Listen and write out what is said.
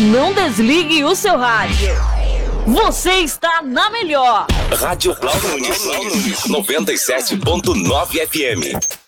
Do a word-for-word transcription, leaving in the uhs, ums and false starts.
não desligue o seu rádio. Você está na melhor. Rádio Cláudio Nunes, noventa e sete ponto nove F M.